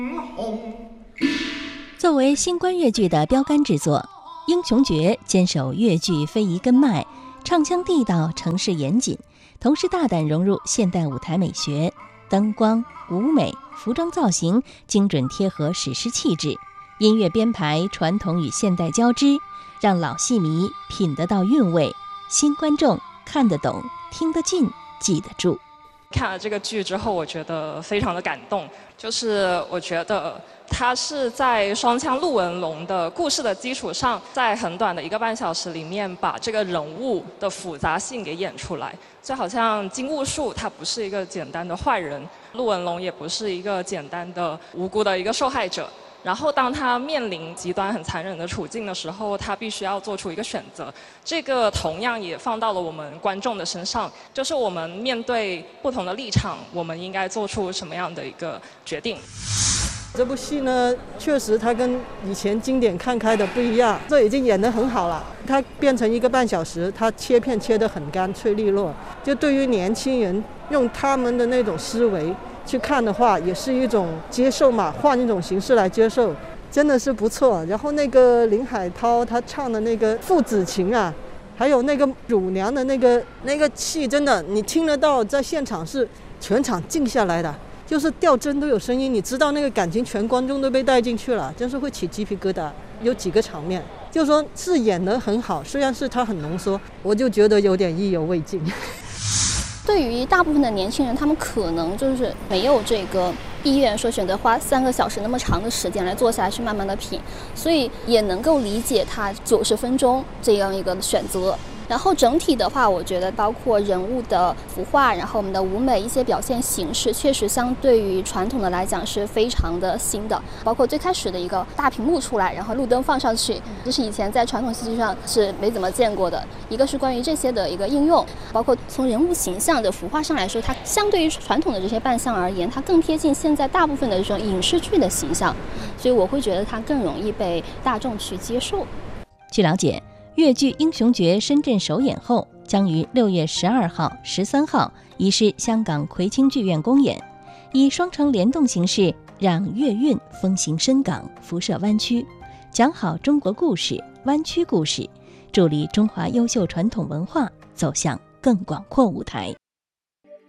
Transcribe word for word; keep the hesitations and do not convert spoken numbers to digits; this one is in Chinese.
作为新冠越剧的标杆制作，《英雄诀》坚守越剧非遗根脉，唱腔地道，程式严谨，同时大胆融入现代舞台美学，灯光、舞美、服装造型精准贴合史诗气质，音乐编排传统与现代交织，让老戏迷品得到韵味，新观众看得懂、听得进、记得住。 看了这个剧之后，我觉得非常的感动，就是我觉得它是在双枪陆文龙的故事的基础上，在很短的一个半小时里面，把这个人物的复杂性给演出来。就好像金兀术，他不是一个简单的坏人，陆文龙也不是一个简单的无辜的一个受害者。然后当他面临极端很残忍的处境的时候，他必须要做出一个选择。这个同样也放到了我们观众的身上，就是我们面对不同的立场，我们应该做出什么样的一个决定。 这部戏呢，确实它跟以前经典看开的不一样，这已经演得很好了。它变成一个半小时，它切片切得很干脆利落，就对于年轻人用他们的那种思维去看的话，也是一种接受嘛，换一种形式来接受，真的是不错。然后那个林海涛他唱的那个父子情啊，还有那个乳娘的那个那个戏，真的你听得到，在现场是全场静下来的，就是掉帧都有声音，你知道那个感情全观众都被带进去了，真是会起鸡皮疙瘩。有几个场面就说是演得很好，虽然是他很浓缩，我就觉得有点意犹未尽。 对于大部分的年轻人，他们可能就是没有这个意愿说选择花三个小时那么长的时间来坐下来去慢慢的品，所以也能够理解他九十分钟这样一个选择。然后整体的话，我觉得包括人物的服化，然后我们的舞美一些表现形式，确实相对于传统的来讲是非常的新的。包括最开始的一个大屏幕出来，然后路灯放上去，这是以前在传统戏剧上是没怎么见过的。一个是关于这些的一个应用，包括从人物形象的服化上来说，它相对于传统的这些扮相而言，它更贴近现在大部分的这种影视剧的形象，所以我会觉得它更容易被大众去接受。 据了解，越剧《英雄诀》深圳首演后，将于六月十二号、十三号移师香港葵青剧院公演，以双城联动形式，让粤韵风行深港，辐射湾区，讲好中国故事、湾区故事，助力中华优秀传统文化走向更广阔舞台。